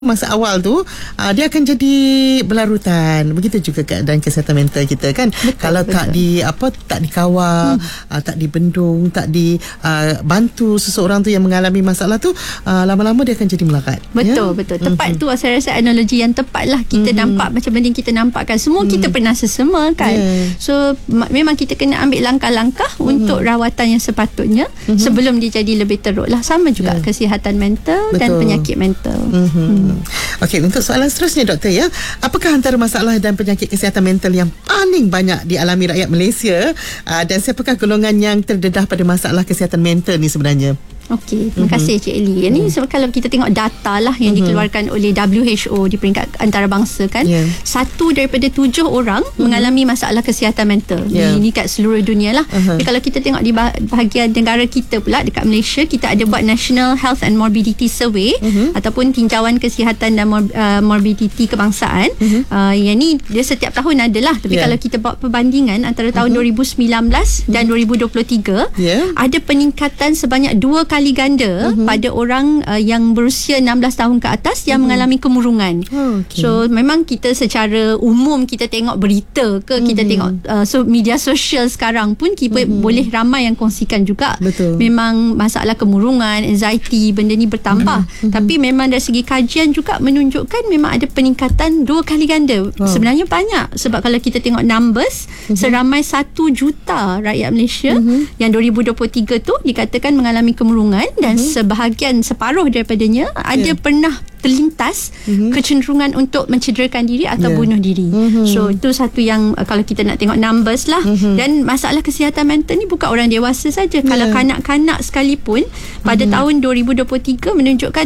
masa awal tu dia akan jadi berlarutan. Begitu juga keadaan kesihatan mental kita kan. Kalau tak dikawal, tak dibendung, tak dibantu seseorang tu yang mengalami masalah tu, lama-lama dia akan jadi melarat. Betul. Tepat tu saya rasa analogi yang tepat lah. Kita nampak macam benda kita nampakkan. Semua kita pernah sesama kan. So memang kita kena ambil langkah-langkah untuk rawatan yang sepatutnya sebelum dia jadi lebih teruk lah. Sama juga kesihatan mental dan penyakit mental. Okey, untuk soalan seterusnya doktor ya, apakah antara masalah dan penyakit kesihatan mental yang paling banyak dialami rakyat Malaysia, dan siapakah golongan yang terdedah pada masalah kesihatan mental ni sebenarnya? Okey, terima kasih Cik Eli. Ini kalau kita tengok data lah yang dikeluarkan oleh WHO di peringkat antarabangsa kan, 1 daripada 7 orang mengalami masalah kesihatan mental. Ini kat seluruh dunia lah. Tapi kalau kita tengok di bahagian negara kita pula, dekat Malaysia, kita ada buat National Health and Morbidity Survey ataupun tinjauan kesihatan dan morbidity kebangsaan. Yang ni dia setiap tahun adalah. Tapi kalau kita buat perbandingan antara tahun 2019 dan 2023, ada peningkatan sebanyak 2 kali ganda pada orang yang berusia 16 tahun ke atas yang mengalami kemurungan. So memang kita secara umum kita tengok berita ke, kita tengok media sosial sekarang pun kita boleh ramai yang kongsikan juga. Memang masalah kemurungan, anxiety, benda ni bertambah. Tapi memang dari segi kajian juga menunjukkan memang ada peningkatan 2 kali ganda. Sebenarnya banyak, sebab kalau kita tengok numbers, seramai 1 juta rakyat Malaysia yang 2023 tu dikatakan mengalami kemurungan, dan separuh daripadanya ada pernah terlintas kecenderungan untuk mencederakan diri atau bunuh diri. So itu satu yang kalau kita nak tengok numbers lah. Dan masalah kesihatan mental ni bukan orang dewasa saja. Kalau kanak-kanak sekalipun pada tahun 2023 menunjukkan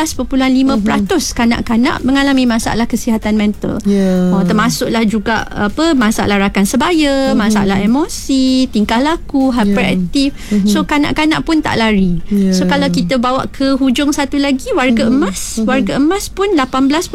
16.5% kanak-kanak mengalami masalah kesihatan mental. Termasuklah juga masalah rakan sebaya, masalah emosi, tingkah laku, hyperaktif. So kanak-kanak pun tak lari. So kalau kita bawa ke hujung satu lagi, warga emas, warga emas pun 18.8%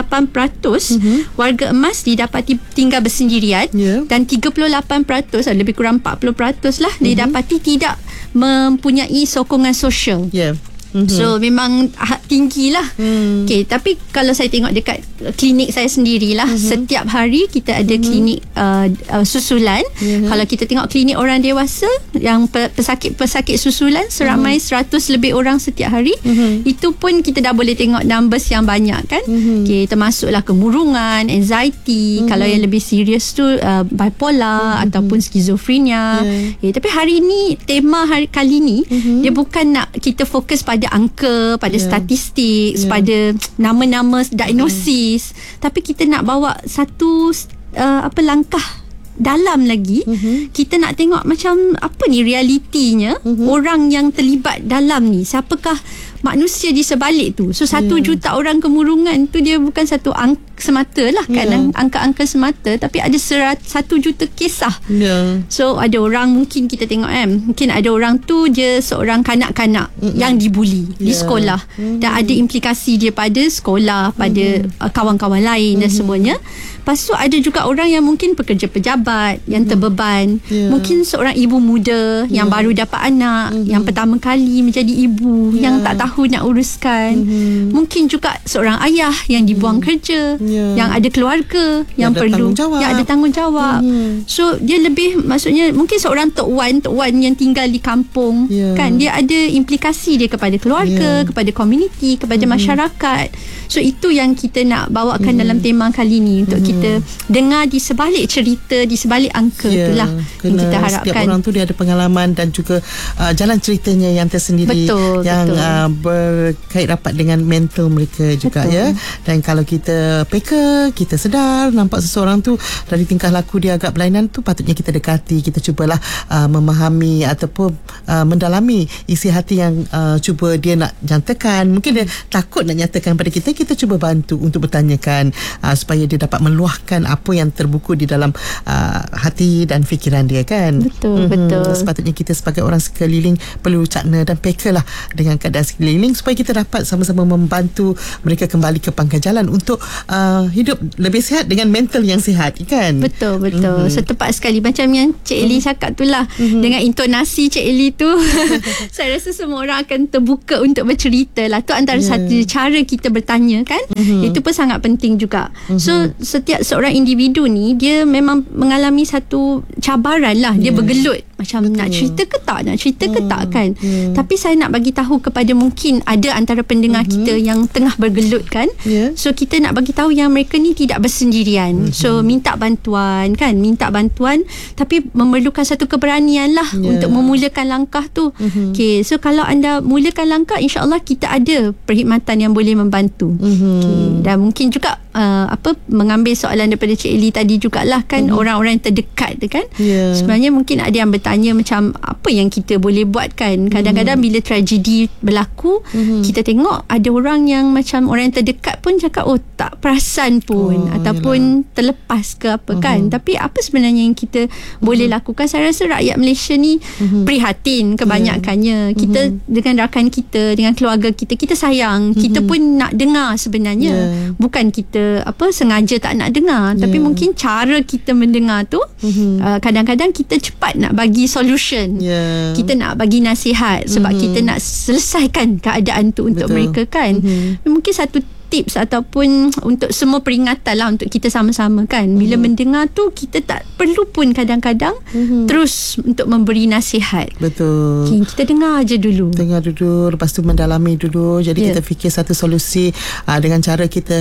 warga emas didapati tinggal bersendirian, dan 38%, lebih kurang 40% lah, didapati tidak mempunyai sokongan sosial. So memang tinggi lah. Okay, tapi kalau saya tengok dekat klinik saya sendirilah, setiap hari kita ada klinik susulan. Kalau kita tengok klinik orang dewasa yang pesakit susulan seramai 100 lebih orang setiap hari, itu pun kita dah boleh tengok numbers yang banyak kan. Okay, termasuklah kemurungan, anxiety, kalau yang lebih serius tu bipolar ataupun skizofrenia. Tapi hari ni, tema kali ni dia bukan nak kita fokus pada angka, pada statistik, pada nama-nama diagnosis, tapi kita nak bawa satu langkah dalam lagi. Kita nak tengok macam apa ni realitinya, orang yang terlibat dalam ni, siapakah manusia di sebalik tu. So 1 juta orang kemurungan tu dia bukan satu angka semata lah kan, angka-angka semata, tapi ada 1 juta kisah. So ada orang, mungkin kita tengok mungkin ada orang tu dia seorang kanak-kanak yang dibuli di sekolah, dan ada implikasi dia pada sekolah, pada kawan-kawan lain dan semuanya. Lepas tu ada juga orang yang mungkin pekerja pejabat yang terbeban, mungkin seorang ibu muda yang baru dapat anak, yang pertama kali menjadi ibu, yang tak tahu nak uruskan. Mungkin juga seorang ayah yang dibuang kerja, yang ada keluarga yang perlu, yang ada tanggungjawab. So dia lebih, maksudnya mungkin seorang tok wan yang tinggal di kampung kan, dia ada implikasi dia kepada keluarga, kepada komuniti, kepada masyarakat. So itu yang kita nak bawakan dalam tema kali ni, untuk kita dengar di sebalik cerita, di sebalik angka itulah yang kita harapkan. Setiap orang tu dia ada pengalaman dan juga jalan ceritanya yang tersendiri, yang berkait rapat dengan mental mereka juga. Dan kalau kita peka, kita sedar nampak seseorang tu dari tingkah laku dia agak berlainan tu, patutnya kita dekati, kita cubalah memahami ataupun mendalami isi hati yang cuba dia nak nyatakan. Mungkin dia takut nak nyatakan pada kita cuba bantu untuk bertanyakan supaya dia dapat meluahkan apa yang terbuku di dalam hati dan fikiran dia kan. Betul. Sepatutnya kita sebagai orang sekeliling perlu cakna dan peka lah dengan keadaan sekeliling, supaya kita dapat sama-sama membantu mereka kembali ke pangkal jalan untuk hidup lebih sihat dengan mental yang sihat, kan? Betul. So tepat sekali macam yang Cik Eli cakap tu lah. Dengan intonasi Cik Eli tu saya rasa semua orang akan terbuka untuk bercerita lah. Tu antara satu cara kita bertanya, kan? Itu pun sangat penting juga. So setiap seorang individu ni dia memang mengalami satu cabaran lah. Dia bergelut macam nak cerita ke tak kan. Tapi saya nak bagi tahu kepada mungkin ada antara pendengar kita yang tengah bergelut, kan. So kita nak bagi tahu yang mereka ni tidak bersendirian. So minta bantuan, kan, tapi memerlukan satu keberanian lah untuk memulakan langkah tu. Okay, so kalau anda mulakan langkah, insya-Allah kita ada perkhidmatan yang boleh membantu. Okay. Dan mungkin juga mengambil soalan daripada Cik Eli tadi jugalah, kan, orang-orang yang terdekat tu, kan. Sebenarnya mungkin ada yang bertanya macam apa yang kita boleh buat, kan. Kadang-kadang bila tragedi berlaku, kita tengok ada orang yang macam orang yang terdekat pun cakap tak perasan pun, ataupun terlepas ke apa, kan. Tapi apa sebenarnya yang kita boleh lakukan? Saya rasa rakyat Malaysia ni prihatin kebanyakannya. Kita dengan rakan kita, dengan keluarga kita, kita sayang, kita pun nak dengar sebenarnya. Bukan kita sengaja tak nak dengar, tapi mungkin cara kita mendengar tu kadang-kadang kita cepat nak bagi solution. Kita nak bagi nasihat sebab kita nak selesaikan keadaan tu untuk mereka, kan. Mungkin satu tips ataupun untuk semua peringatan lah untuk kita sama-sama, kan. Bila mendengar tu kita tak perlu pun kadang-kadang terus untuk memberi nasihat. Betul. Okay, kita dengar dulu, lepas tu mendalami dulu. Jadi kita fikir satu solusi dengan cara kita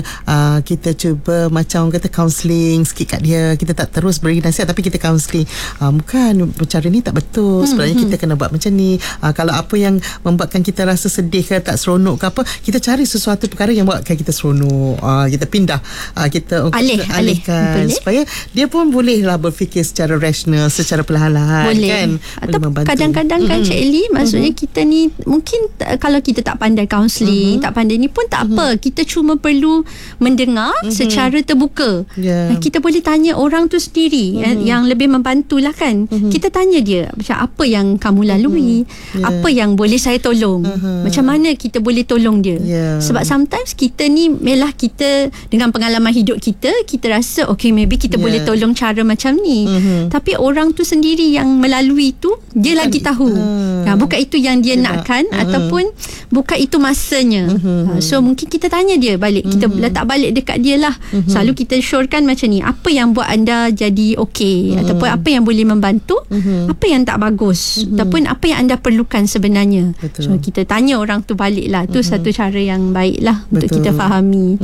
cuba macam kata counselling sikit kat dia. Kita tak terus beri nasihat, tapi kita counselling, bukan cara ni tak betul, sebenarnya kita kena buat macam ni. Kalau apa yang membuatkan kita rasa sedih ke tak seronok ke apa, kita cari sesuatu perkara yang buatkan kita seronok, kita pindah, kita alihkan supaya dia pun bolehlah berfikir secara rasional, secara perlahan-lahan, kan. Atau kadang-kadang kan Cik Eli, maksudnya kita ni mungkin kalau kita tak pandai counselling, tak pandai ni pun tak apa, kita cuma perlu mendengar secara terbuka. Kita boleh tanya orang tu sendiri yang lebih membantulah, kan. Kita tanya dia macam apa yang kamu lalui, apa yang boleh saya tolong, macam mana kita boleh tolong dia. Sebab sometimes kita ni melah kita dengan pengalaman hidup kita rasa okay, maybe kita boleh tolong cara macam ni, tapi orang tu sendiri yang melalui tu dia lagi tahu. Bukan itu yang dia nakkan, ataupun bukan itu masanya. So mungkin kita tanya dia balik, kita letak balik dekat dia lah. Selalu kita syorkan macam ni, apa yang buat anda jadi okay, ataupun apa yang boleh membantu, apa yang tak bagus, ataupun apa yang anda perlukan sebenarnya. So kita tanya orang tu balik lah. Tu satu cara yang baik lah untuk kita fahami.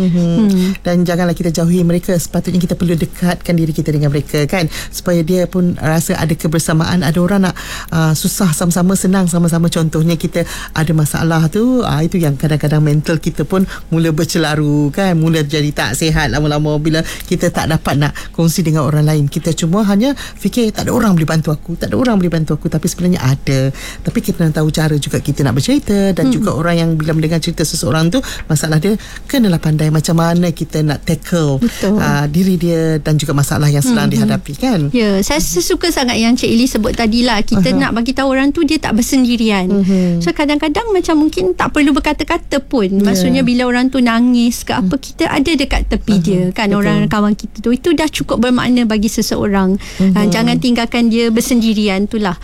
Dan janganlah kita jauhi mereka. Sepatutnya kita perlu dekatkan diri kita dengan mereka, kan, supaya dia pun rasa ada kebersamaan. Ada orang nak susah sama-sama, senang sama-sama. Contohnya kita ada masalah tu, itu yang kadang-kadang mental kita pun mula bercelaru, kan, mula jadi tak sihat lama-lama bila kita tak dapat nak kongsi dengan orang lain. Kita cuma hanya fikir tak ada orang boleh bantu aku, tapi sebenarnya ada. Tapi kita nak tahu cara juga kita nak bercerita, dan juga orang yang bila mendengar cerita seseorang tu, masalah dia, kenalah pandai macam mana kita nak tackle diri dia dan juga masalah yang sedang dihadapi, kan. Saya suka sangat yang Cik Eli sebut tadi lah. Kita nak bagi tahu orang tu dia tak bersendirian. So kadang-kadang macam mungkin tak perlu berkata-kata pun. Maksudnya bila orang tu nangis ke apa, kita ada dekat tepi dia, kan. Orang kawan kita tu, itu dah cukup bermakna bagi seseorang. Jangan tinggalkan dia bersendirian tu lah.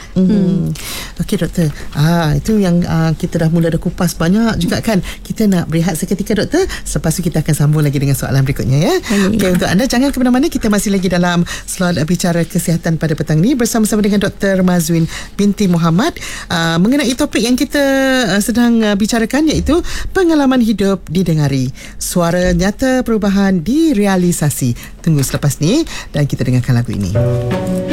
Okey doktor, itu yang kita dah kupas banyak juga, kan. Kita nak berehat seketika doktor, lepas tu kita akan sambung lagi dengan soalan berikutnya, ya. Okey, untuk anda jangan ke mana-mana, kita masih lagi dalam slot bicara kesihatan pada petang ni bersama-sama dengan Dr. Mazwin binti Muhammad, mengenai topik yang kita sedang bicarakan, iaitu pengalaman hidup didengari, suara nyata perubahan direalisasi. Tunggu selepas ni dan kita dengarkan lagu ini.